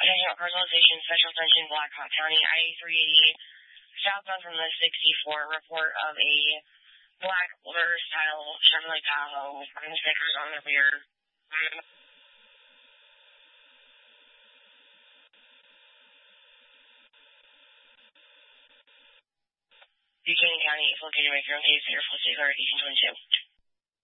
Attention personalization, special attention, Blackhawk County, I-380, southbound from the 64, report of a black motor-style Chevrolet Tahoe with green stickers on the rear. Buchanan County is located right here on 804 State Guard, 1822.